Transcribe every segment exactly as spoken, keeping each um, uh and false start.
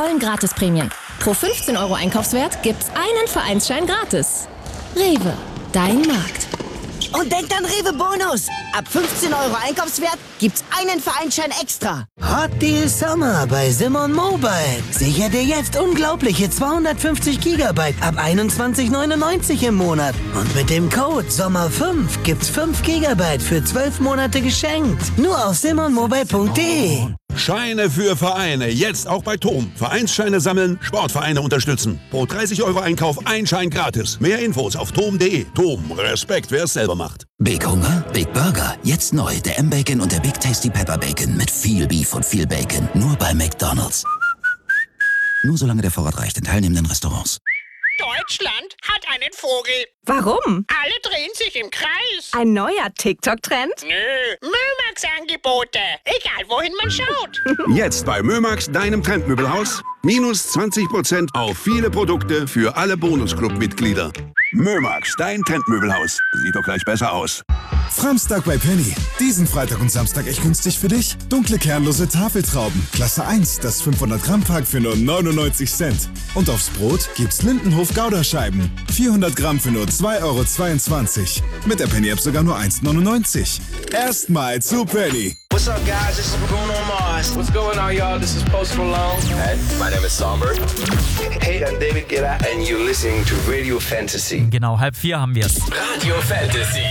tollen Gratisprämien. Pro fünfzehn Euro Einkaufswert gibt's einen Vereinsschein gratis. Rewe, dein Markt. Und denkt an Rewe Bonus. Ab fünfzehn Euro Einkaufswert gibt's einen Vereinsschein extra. Hot Deal Summer bei Simon Mobile. Sicher dir jetzt unglaubliche zweihundertfünfzig Gigabyte ab einundzwanzig neunundneunzig im Monat. Und mit dem Code Sommer fünf gibt's fünf Gigabyte für zwölf Monate geschenkt. Nur auf simon mobile punkt de. Scheine für Vereine, jetzt auch bei TOM. Vereinsscheine sammeln, Sportvereine unterstützen. Pro dreißig Euro Einkauf ein Schein gratis. Mehr Infos auf tom punkt de. TOM, Respekt, wer es selber macht. Big Hunger? Big Burger. Jetzt neu, der M-Bacon und der Big Tasty Pepper Bacon mit viel Beef und viel Bacon. Nur bei McDonald's. Nur solange der Vorrat reicht in teilnehmenden Restaurants. Deutschland hat einen Vogel. Warum? Alle drehen sich im Kreis. Ein neuer TikTok-Trend? Nö, Mömax-Angebote. Egal, wohin man schaut. Jetzt bei Mömax, deinem Trendmöbelhaus. Minus zwanzig Prozent auf viele Produkte für alle Bonusclub-Mitglieder. Mömax, dein Trendmöbelhaus. Sieht doch gleich besser aus. Framstag bei Penny. Diesen Freitag und Samstag echt günstig für dich. Dunkle kernlose Tafeltrauben. Klasse eins, das fünfhundert Gramm Pack für nur neunundneunzig Cent. Und aufs Brot gibt's Lindenhof Gouda-Scheiben. vierhundert Gramm für nur zwei Euro zweiundzwanzig. Mit der Penny-App sogar nur eins neunundneunzig. Erstmal zu Penny. What's up, guys? This is Bruno Mars. What's going on, y'all? This is Post Malone. Hey, my name is Somber. Hey, I'm David Guetta and you're listening to Radio Fantasy. Genau, halb vier haben wir es. Radio Fantasy.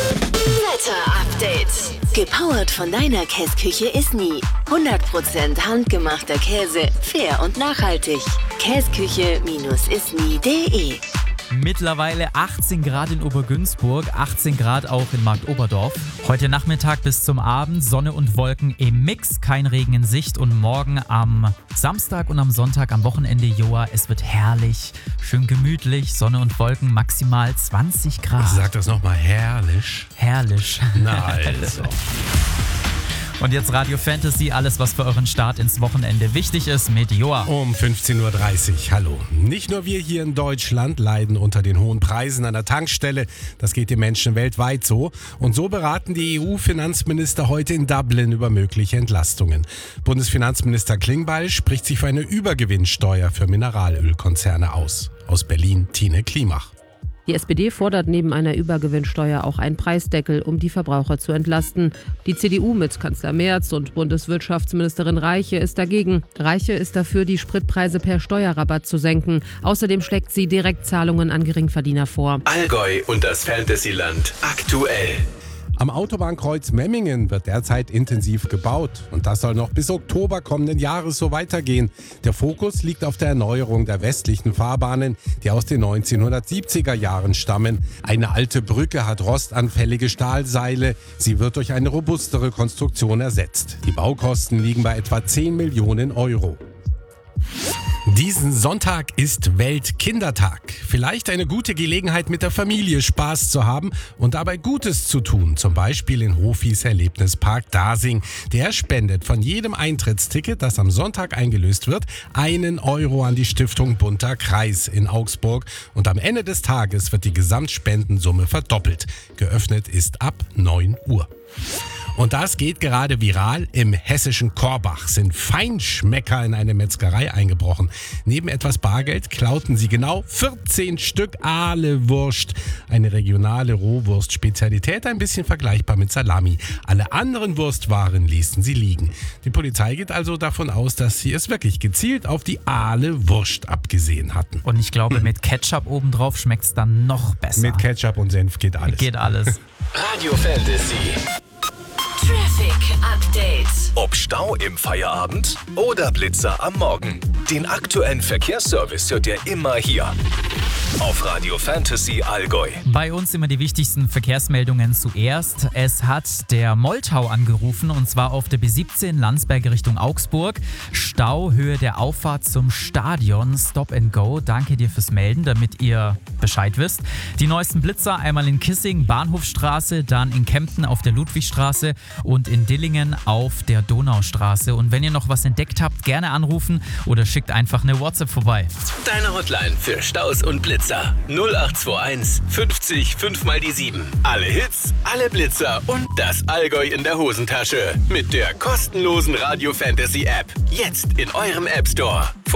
Wetter-Update. Gepowert von deiner Käseküche Isny. hundert Prozent handgemachter Käse, fair und nachhaltig. Käseküche Isny punkt de. Mittlerweile achtzehn Grad in Obergünzburg, achtzehn Grad auch in Marktoberdorf. Heute Nachmittag bis zum Abend Sonne und Wolken im Mix, kein Regen in Sicht. Und morgen am Samstag und am Sonntag am Wochenende, Joa, es wird herrlich, schön gemütlich, Sonne und Wolken, maximal zwanzig Grad. Sag das nochmal, herrlich. Herrlich. Na also. Und jetzt Radio Fantasy, alles was für euren Start ins Wochenende wichtig ist mit Joa. Um fünfzehn Uhr dreißig, hallo. Nicht nur wir hier in Deutschland leiden unter den hohen Preisen an der Tankstelle, das geht den Menschen weltweit so. Und so beraten die E U-Finanzminister heute in Dublin über mögliche Entlastungen. Bundesfinanzminister Klingbeil spricht sich für eine Übergewinnsteuer für Mineralölkonzerne aus. Aus Berlin, Tine Klimach. Die S P D fordert neben einer Übergewinnsteuer auch einen Preisdeckel, um die Verbraucher zu entlasten. Die C D U mit Kanzler Merz und Bundeswirtschaftsministerin Reiche ist dagegen. Reiche ist dafür, die Spritpreise per Steuerrabatt zu senken. Außerdem schlägt sie Direktzahlungen an Geringverdiener vor. Allgäu und das Fantasyland aktuell. Am Autobahnkreuz Memmingen wird derzeit intensiv gebaut und das soll noch bis Oktober kommenden Jahres so weitergehen. Der Fokus liegt auf der Erneuerung der westlichen Fahrbahnen, die aus den neunzehnhundertsiebziger Jahren stammen. Eine alte Brücke hat rostanfällige Stahlseile. Sie wird durch eine robustere Konstruktion ersetzt. Die Baukosten liegen bei etwa zehn Millionen Euro. Diesen Sonntag ist Weltkindertag. Vielleicht eine gute Gelegenheit, mit der Familie Spaß zu haben und dabei Gutes zu tun. Zum Beispiel in Hofis Erlebnispark Dasing. Der spendet von jedem Eintrittsticket, das am Sonntag eingelöst wird, einen Euro an die Stiftung Bunter Kreis in Augsburg. Und am Ende des Tages wird die Gesamtspendensumme verdoppelt. Geöffnet ist ab neun Uhr. Und das geht gerade viral. Im hessischen Korbach sind Feinschmecker in eine Metzgerei eingebrochen. Neben etwas Bargeld klauten sie genau vierzehn Stück Ahlewurst. Eine regionale Rohwurstspezialität, ein bisschen vergleichbar mit Salami. Alle anderen Wurstwaren ließen sie liegen. Die Polizei geht also davon aus, dass sie es wirklich gezielt auf die Ahlewurst abgesehen hatten. Und ich glaube, mit Ketchup obendrauf schmeckt es dann noch besser. Mit Ketchup und Senf geht alles. Geht alles. Radio Fantasy. Traffic Update. Ob Stau im Feierabend oder Blitzer am Morgen. Den aktuellen Verkehrsservice hört ihr immer hier auf Radio Fantasy Allgäu. Bei uns immer die wichtigsten Verkehrsmeldungen zuerst. Es hat der Moltau angerufen und zwar auf der B siebzehn Landsberg Richtung Augsburg. Stau, Höhe der Auffahrt zum Stadion. Stop and Go. Danke dir fürs Melden, damit ihr Bescheid wisst. Die neuesten Blitzer einmal in Kissing, Bahnhofstraße, dann in Kempten auf der Ludwigstraße und in Dillingen auf der Donaustraße. Und wenn ihr noch was entdeckt habt, gerne anrufen oder schickt einfach eine WhatsApp vorbei. Deine Hotline für Staus und Blitzer. null acht zwei eins fünfzig fünf mal die sieben. Alle Hits, alle Blitzer und das Allgäu in der Hosentasche. Mit der kostenlosen Radio Fantasy App. Jetzt in eurem App Store.